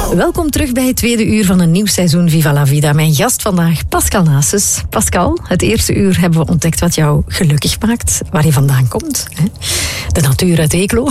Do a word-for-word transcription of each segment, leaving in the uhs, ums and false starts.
Welkom terug bij het tweede uur van een nieuw seizoen Viva la Vida. Mijn gast vandaag, Pascal Naessens. Pascal, het eerste uur hebben we ontdekt wat jou gelukkig maakt, waar je vandaan komt. Hè? De natuur uit Eeklo.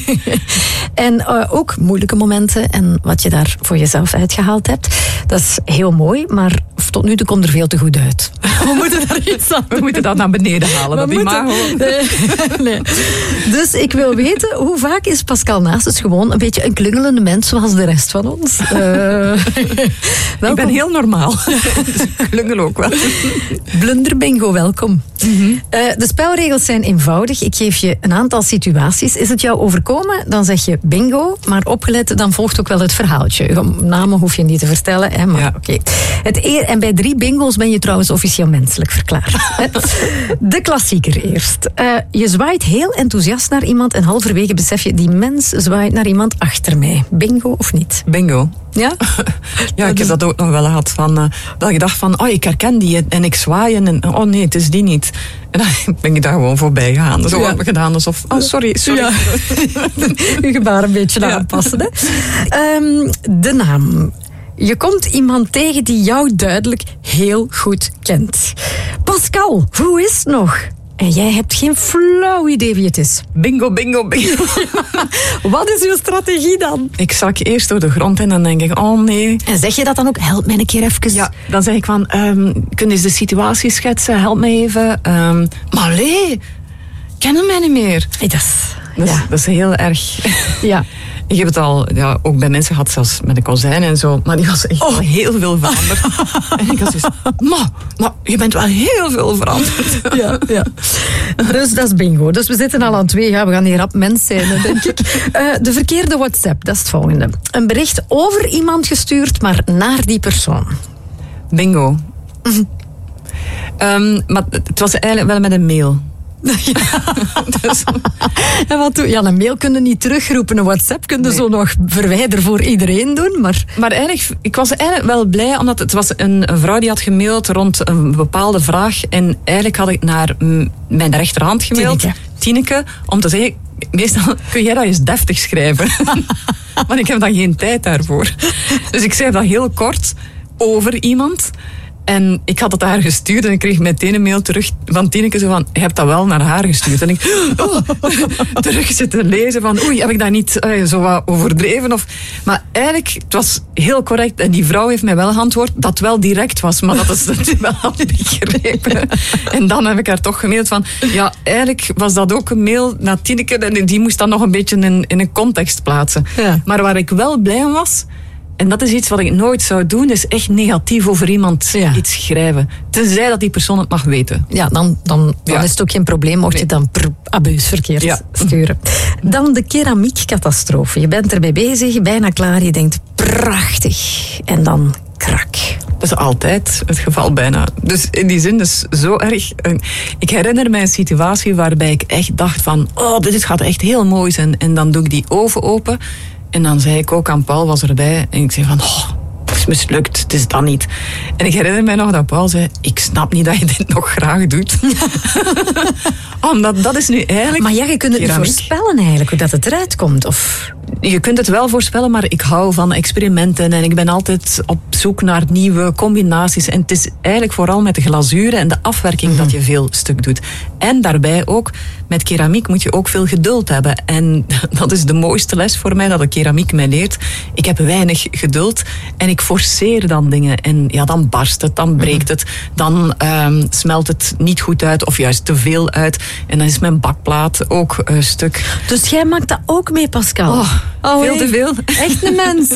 en uh, ook moeilijke momenten en wat je daar voor jezelf uitgehaald hebt. Dat is heel mooi, maar tot nu toe komt er veel te goed uit. We moeten daar iets aan doen. We moeten dat naar beneden halen. Dat moeten... nee. nee. Dus ik wil weten, hoe vaak is Pascal Naessens gewoon een beetje een klungelende mens zoals de rest van ons? Uh, ik ben heel normaal. Dus ik klungel ook wel. Blunder bingo, welkom. Mm-hmm. Uh, de spelregels zijn eenvoudig. Ik geef je een aantal situaties. Is het jou overkomen, dan zeg je bingo. Maar opgelet, dan volgt ook wel het verhaaltje. Namen hoef je niet te vertellen. Hè, maar ja. Oké. Okay. En bij drie bingo's ben je trouwens officieel menselijk verklaard. De klassieker eerst. Uh, je zwaait heel enthousiast naar iemand en halverwege besef je, die mens zwaait naar iemand achter mij. Bingo of niet? Bingo. Ja? Ja, ik heb dat ook nog wel gehad. Van, uh, dat ik dacht van, oh, ik herken die en ik zwaai en oh nee, het is die niet. En dan ben ik daar gewoon voorbij gegaan. Zo ja. heb ik gedaan alsof, oh sorry, sorry. Ja. Je gebaar een beetje ja. aanpassen. Hè? Um, de naam. Je komt iemand tegen die jou duidelijk heel goed kent. Pascal, hoe is het nog? En jij hebt geen flauw idee wie het is. Bingo, bingo, bingo. Wat is uw strategie dan? Ik zak eerst door de grond en dan denk ik, oh nee. En zeg je dat dan ook? Help mij een keer even. Ja, dan zeg ik van, um, kun je eens de situatie schetsen? Help mij even. Um, maar allee, kennen mij niet meer. Hey, dat, is, dat, is, ja. dat is heel erg... Ja. Ik heb het al ja, ook bij mensen gehad, zelfs met een kozijn en zo. Maar die was echt oh. al heel veel veranderd. En ik had dus, maar, maar je bent wel heel veel veranderd. Ja, ja. Dus dat is bingo. Dus we zitten al aan twee. Ja, we gaan hier rap mens zijn, denk ik. Uh, de verkeerde WhatsApp, dat is het volgende. Een bericht over iemand gestuurd, maar naar die persoon. Bingo. Mm-hmm. Um, maar het was eigenlijk wel met een mail. Ja. Dus. En wat doe, ja, een mail kun je niet terugroepen, een WhatsApp kun je nee. zo nog verwijderen voor iedereen doen. Maar, maar eigenlijk, ik was eigenlijk wel blij, omdat het was een, een vrouw die had gemaild rond een bepaalde vraag. En eigenlijk had ik naar m, mijn rechterhand gemaild, Tineke. Tineke, om te zeggen, meestal kun jij dat eens deftig schrijven. Maar ik heb dan geen tijd daarvoor. Dus ik schrijf dat heel kort over iemand. En ik had het haar gestuurd en ik kreeg meteen een mail terug van Tineke zo van, je hebt dat wel naar haar gestuurd. En ik oh, terug zitten lezen van, oei, heb ik dat niet uh, zo wat overdreven? Of, maar eigenlijk, het was heel correct. En die vrouw heeft mij wel geantwoord dat het wel direct was, maar dat is het wel had begrepen. En dan heb ik haar toch gemaild van, ja, eigenlijk was dat ook een mail naar Tineke en die moest dan nog een beetje in, in een context plaatsen. Ja. Maar waar ik wel blij om was, en dat is iets wat ik nooit zou doen, is echt negatief over iemand ja. iets schrijven. Tenzij dat die persoon het mag weten. Ja, dan, dan, dan ja. is het ook geen probleem, mocht nee. je dan per abuus verkeerd ja. sturen. Dan de keramiekcatastrofe. Je bent ermee bezig, bijna klaar, je denkt prachtig. En dan krak. Dat is altijd het geval bijna. Dus in die zin is zo erg. Ik herinner mij een situatie waarbij ik echt dacht van, oh, dit gaat echt heel mooi zijn. En dan doe ik die oven open. En dan zei ik ook aan Paul, was erbij. En ik zei van, oh, het is mislukt, het is dat niet. En ik herinner mij nog dat Paul zei, ik snap niet dat je dit nog graag doet. Omdat dat is nu eigenlijk... Maar ja, je kunt het niet voorspellen eigenlijk, hoe dat het eruit komt, of... Je kunt het wel voorspellen, maar ik hou van experimenten en ik ben altijd op zoek naar nieuwe combinaties. En het is eigenlijk vooral met de glazuren en de afwerking mm-hmm. dat je veel stuk doet. En daarbij ook, met keramiek moet je ook veel geduld hebben. En dat is de mooiste les voor mij, dat de keramiek mij leert. Ik heb weinig geduld en ik forceer dan dingen. En ja, dan barst het, dan breekt het, dan um, smelt het niet goed uit of juist te veel uit. En dan is mijn bakplaat ook uh, stuk. Dus jij maakt dat ook mee, Pascal? Oh, oh, veel hey. te veel. Echt een mens.